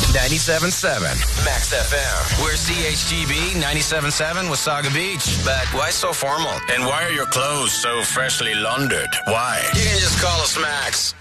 97.7 Max FM. We're CHGB 97.7 Wasaga Beach. But why so formal? And why are your clothes so freshly laundered? Why? You can just call us Max.